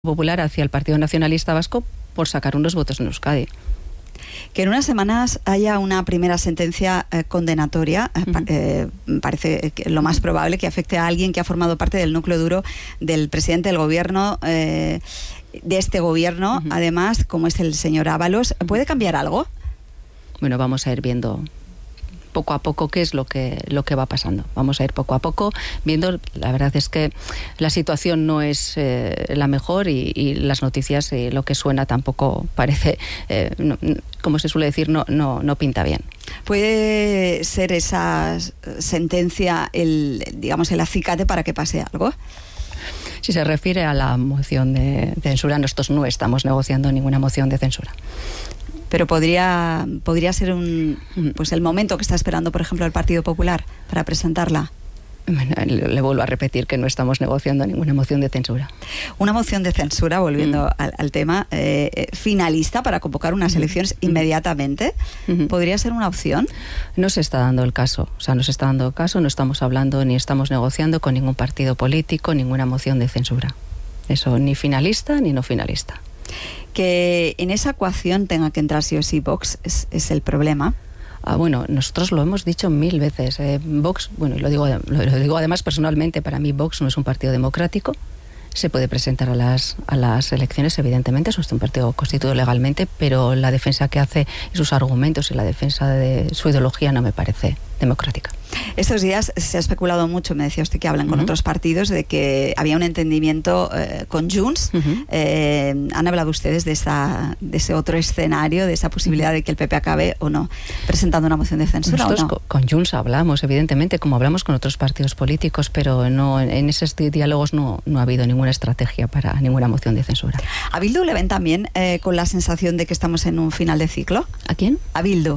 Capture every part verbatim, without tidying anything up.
Popular hacia el Partido Nacionalista Vasco por sacar unos votos en Euskadi. Que en unas semanas haya una primera sentencia eh, condenatoria, uh-huh. eh, parece que lo más probable, que afecte a alguien que ha formado parte del núcleo duro del presidente del gobierno, eh, de este gobierno, uh-huh. además, como es el señor Ábalos. ¿Puede cambiar algo? Bueno, vamos a ir viendo poco a poco qué es lo que lo que va pasando. Vamos a ir poco a poco viendo. La verdad es que la situación no es eh, la mejor y, y las noticias y lo que suena tampoco parece, eh, no, como se suele decir, no, no, no pinta bien. ¿Puede ser esa sentencia el, digamos, el acicate para que pase algo? Si se refiere a la moción de censura, nosotros no estamos negociando ninguna moción de censura. Pero podría podría ser un pues el momento que está esperando, por ejemplo, el Partido Popular para presentarla. Bueno, le, le vuelvo a repetir que no estamos negociando ninguna moción de censura. Una moción de censura, volviendo mm. al, al tema, eh, finalista para convocar unas elecciones mm. inmediatamente, mm. ¿podría ser una opción? No se está dando el caso, o sea, no se está dando el caso, no estamos hablando ni estamos negociando con ningún partido político ninguna moción de censura. Eso, ni finalista ni no finalista. Que en esa ecuación tenga que entrar sí o sí Vox es, es el problema. Ah, bueno, nosotros lo hemos dicho mil veces. Eh, Vox, bueno, lo digo, lo, lo digo además personalmente, para mí Vox no es un partido democrático. Se puede presentar a las, a las elecciones, evidentemente, eso es un partido constituido legalmente, pero la defensa que hace y sus argumentos y la defensa de su ideología no me parece democrática. Estos días se ha especulado mucho, me decía usted que hablan con uh-huh. otros partidos, de que había un entendimiento eh, con Junts. Uh-huh. Eh, ¿Han hablado ustedes de, esa, de ese otro escenario, de esa posibilidad uh-huh. de que el P P acabe o no presentando una moción de censura? Nosotros ¿o no? con Junts hablamos, evidentemente, como hablamos con otros partidos políticos, pero no en esos diálogos no, no ha habido ninguna estrategia para ninguna moción de censura. ¿A Bildu le ven también eh, con la sensación de que estamos en un final de ciclo? ¿A quién? A Bildu.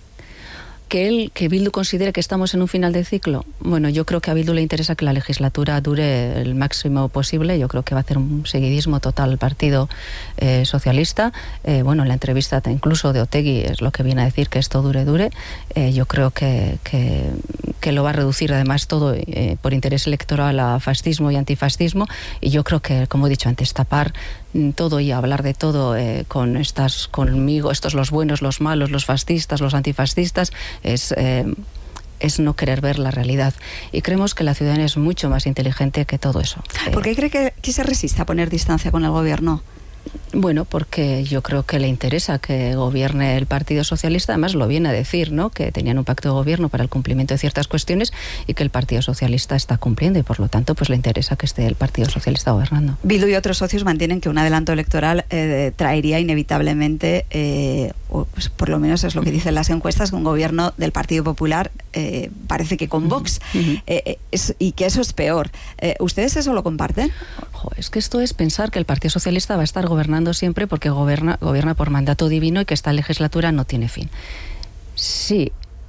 Que él, que Bildu considere que estamos en un final de ciclo. Bueno, yo creo que a Bildu le interesa que la legislatura dure el máximo posible. Yo creo que va a hacer un seguidismo total al Partido eh, Socialista. Eh, bueno, en la entrevista incluso de Otegi es lo que viene a decir, que esto dure, dure. Eh, yo creo que, que, que lo va a reducir además todo eh, por interés electoral a fascismo y antifascismo. Y yo creo que, como he dicho antes, tapar todo y hablar de todo eh, con estas conmigo, estos los buenos, los malos, los fascistas, los antifascistas, es, eh, es no querer ver la realidad. Y creemos que la ciudadanía es mucho más inteligente que todo eso. ¿Por qué cree que, que se resiste a poner distancia con el gobierno? Bueno, porque yo creo que le interesa que gobierne el Partido Socialista, además lo viene a decir, ¿no? Que tenían un pacto de gobierno para el cumplimiento de ciertas cuestiones y que el Partido Socialista está cumpliendo y por lo tanto pues le interesa que esté el Partido Socialista gobernando. Bildu y otros socios mantienen que un adelanto electoral eh, traería inevitablemente, eh, o, pues, por lo menos es lo que dicen las encuestas, que un gobierno del Partido Popular eh, parece que con Vox uh-huh. eh, es, y que eso es peor. Eh, ¿Ustedes eso lo comparten? Jo, es que esto es pensar que el Partido Socialista va a estar gobernando siempre porque gobierna, gobierna por mandato divino y que esta legislatura no tiene fin. Sí,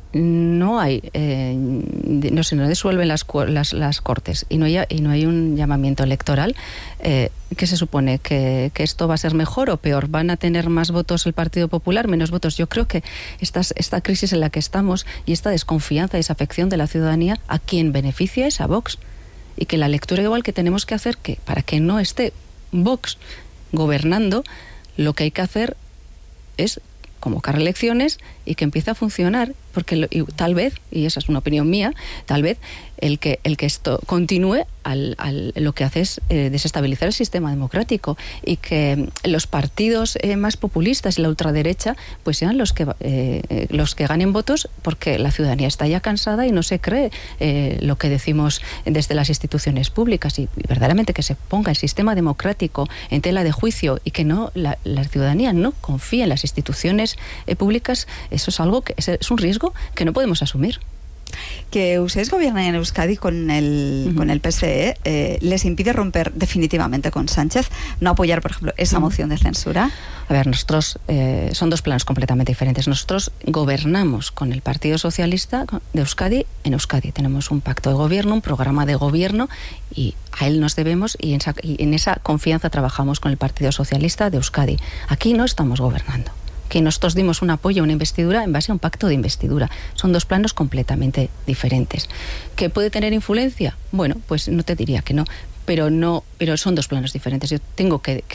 no hay, eh, no se no disuelven las, las, las cortes y no hay, y no hay un llamamiento electoral. Eh, ¿Qué se supone? ¿Que, ¿Que esto va a ser mejor o peor? ¿Van a tener más votos el Partido Popular, menos votos? Yo creo que estas, esta crisis en la que estamos y esta desconfianza y desafección de la ciudadanía, a quien beneficia es a Vox. Y que la lectura igual que tenemos que hacer, que para que no esté Vox gobernando, lo que hay que hacer es convocar elecciones y que empiece a funcionar, porque lo, y tal vez, y esa es una opinión mía, tal vez el que el que esto continúe al, al, lo que hace es eh, desestabilizar el sistema democrático y que los partidos eh, más populistas y la ultraderecha pues sean los que eh, los que ganen votos, porque la ciudadanía está ya cansada y no se cree eh, lo que decimos desde las instituciones públicas, y, y verdaderamente que se ponga el sistema democrático en tela de juicio y que no la, la ciudadanía no confía en las instituciones eh, públicas. Eso es algo que es, es un riesgo que no podemos asumir. Que ustedes gobiernen en Euskadi con el, uh-huh. con el P S E eh, les impide romper definitivamente con Sánchez, no apoyar, por ejemplo, esa uh-huh. moción de censura. A ver, nosotros eh, son dos planos completamente diferentes. Nosotros gobernamos con el Partido Socialista de Euskadi en Euskadi. Tenemos un pacto de gobierno, un programa de gobierno y a él nos debemos y en esa, y en esa confianza trabajamos con el Partido Socialista de Euskadi. Aquí no estamos gobernando. Que nosotros dimos un apoyo a una investidura en base a un pacto de investidura. Son dos planos completamente diferentes. ¿Que puede tener influencia? Bueno, pues no te diría que no, pero no, pero son dos planos diferentes. Yo tengo que,